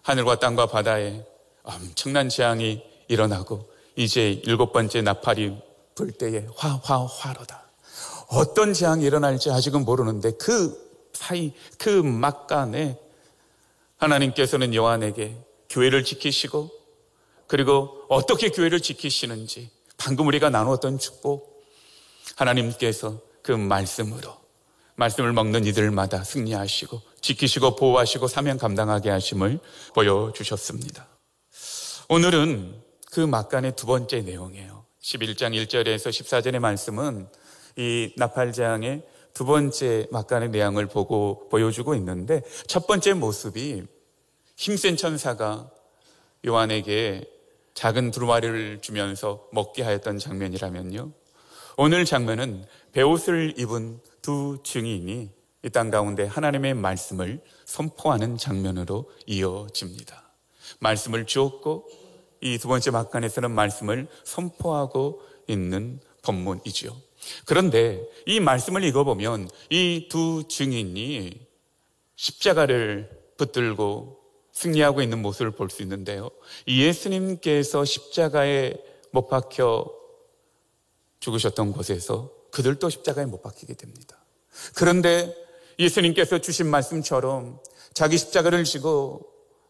하늘과 땅과 바다에 엄청난 재앙이 일어나고 이제 7번째 나팔이 불 때에 화로다. 어떤 재앙이 일어날지 아직은 모르는데 그 사이 그 막간에 하나님께서는 요한에게 교회를 지키시고, 그리고 어떻게 교회를 지키시는지 방금 우리가 나누었던 축복, 하나님께서 그 말씀을 먹는 이들마다 승리하시고 지키시고 보호하시고 사명 감당하게 하심을 보여주셨습니다. 오늘은 그 막간의 두 번째 내용이에요. 11장 1절에서 14절의 말씀은 이 나팔재앙의 두 번째 막간의 내용을 보여주고 있는데, 첫 번째 모습이 힘센 천사가 요한에게 작은 두루마리를 주면서 먹게 하였던 장면이라면요, 오늘 장면은 베옷을 입은 두 증인이 이 땅 가운데 하나님의 말씀을 선포하는 장면으로 이어집니다. 말씀을 주었고 이 두 번째 막간에서는 말씀을 선포하고 있는 본문이죠. 그런데 이 말씀을 읽어보면 이 두 증인이 십자가를 붙들고 승리하고 있는 모습을 볼 수 있는데요, 예수님께서 십자가에 못 박혀 죽으셨던 곳에서 그들도 십자가에 못 박히게 됩니다. 그런데 예수님께서 주신 말씀처럼 자기 십자가를 지고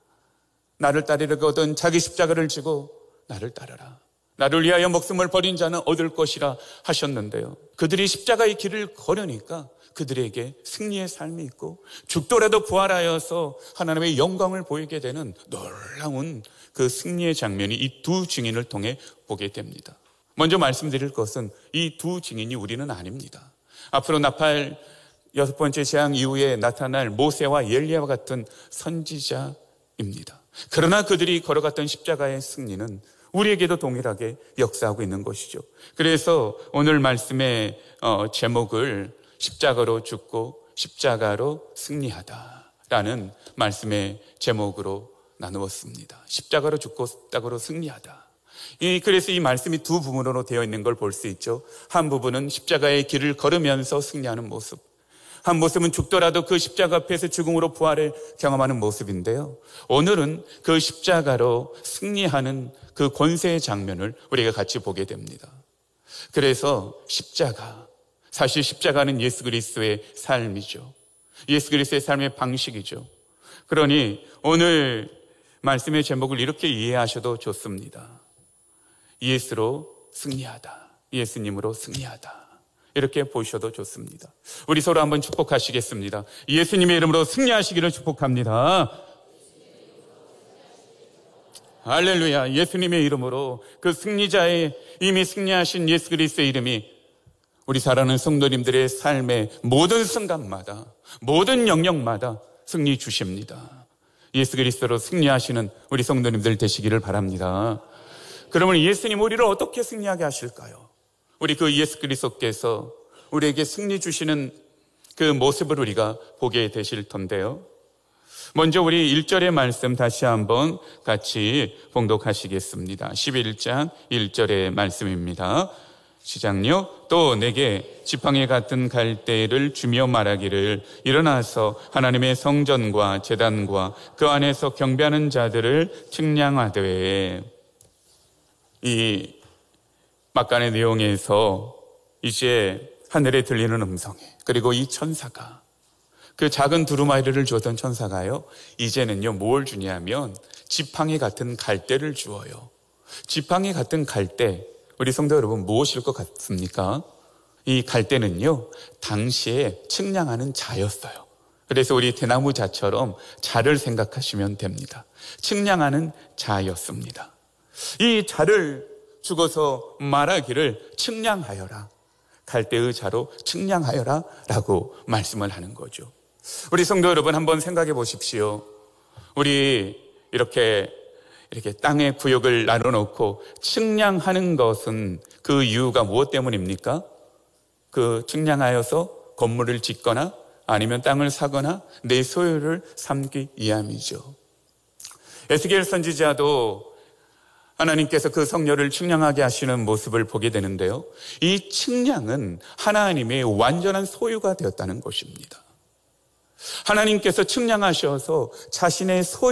나를 따르려거든 자기 십자가를 지고 나를 따르라. 나를 위하여 목숨을 버린 자는 얻을 것이라 하셨는데요, 그들이 십자가의 길을 걸으니까 그들에게 승리의 삶이 있고 죽더라도 부활하여서 하나님의 영광을 보이게 되는 놀라운 그 승리의 장면이 이 두 증인을 통해 보게 됩니다. 먼저 말씀드릴 것은 이 두 증인이 우리는 아닙니다. 앞으로 나팔 6번째 재앙 이후에 나타날 모세와 엘리야와 같은 선지자입니다. 그러나 그들이 걸어갔던 십자가의 승리는 우리에게도 동일하게 역사하고 있는 것이죠. 그래서 오늘 말씀의 제목을 십자가로 죽고 십자가로 승리하다라는 말씀의 제목으로 나누었습니다. 십자가로 죽고 십자가로 승리하다. 그래서 이 말씀이 두 부분으로 되어 있는 걸 볼 수 있죠. 한 부분은 십자가의 길을 걸으면서 승리하는 모습, 한 모습은 죽더라도 그 십자가 앞에서 죽음으로 부활을 경험하는 모습인데요, 오늘은 그 십자가로 승리하는 그 권세의 장면을 우리가 같이 보게 됩니다. 그래서 사실 십자가는 예수 그리스도의 삶이죠. 예수 그리스도의 삶의 방식이죠. 그러니 오늘 말씀의 제목을 이렇게 이해하셔도 좋습니다. 예수로 승리하다, 예수님으로 승리하다, 이렇게 보셔도 좋습니다. 우리 서로 한번 축복하시겠습니다. 예수님의 이름으로 승리하시기를 축복합니다. 할렐루야. 예수님의 이름으로 그 승리자의 이미 승리하신 예수 그리스도의 이름이 우리 사랑하는 성도님들의 삶의 모든 순간마다, 모든 영역마다 승리 주십니다. 예수 그리스도로 승리하시는 우리 성도님들 되시기를 바랍니다. 그러면 예수님 우리를 어떻게 승리하게 하실까요? 우리 그 예수 그리스도께서 우리에게 승리 주시는 그 모습을 우리가 보게 되실 텐데요, 먼저 우리 1절의 말씀 다시 한번 같이 봉독하시겠습니다. 11장 1절의 말씀입니다. 시작요. 또 내게 지팡이 같은 갈대를 주며 말하기를 일어나서 하나님의 성전과 제단과 그 안에서 경배하는 자들을 측량하되. 이 막간의 내용에서 이제 하늘에 들리는 음성에, 그리고 이 천사가, 그 작은 두루마리를 주었던 천사가요, 이제는요 뭘 주냐면 지팡이 같은 갈대를 주어요. 지팡이 같은 갈대, 우리 성도 여러분 무엇일 것 같습니까? 이 갈대는요 당시에 측량하는 자였어요. 그래서 우리 대나무 자처럼 자를 생각하시면 됩니다. 측량하는 자였습니다. 이 자를 죽어서 말하기를 측량하여라, 갈대의 자로 측량하여라 라고 말씀을 하는 거죠. 우리 성도 여러분 한번 생각해 보십시오. 우리 이렇게 땅의 구역을 나눠놓고 측량하는 것은 그 이유가 무엇 때문입니까? 그 측량하여서 건물을 짓거나 아니면 땅을 사거나 내 소유를 삼기 위함이죠. 에스겔 선지자도 하나님께서 그 성녀를 측량하게 하시는 모습을 보게 되는데요, 이 측량은 하나님의 완전한 소유가 되었다는 것입니다. 하나님께서 측량하셔서 자신의 소유